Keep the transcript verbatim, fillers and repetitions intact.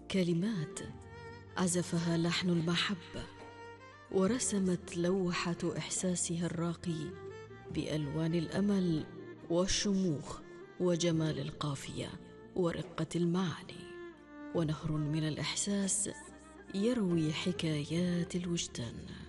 كلمات عزفها لحن المحبة، ورسمت لوحة إحساسها الراقي بألوان الأمل والشموخ وجمال القافية ورقة المعاني، ونهر من الإحساس يروي حكايات الوجدان.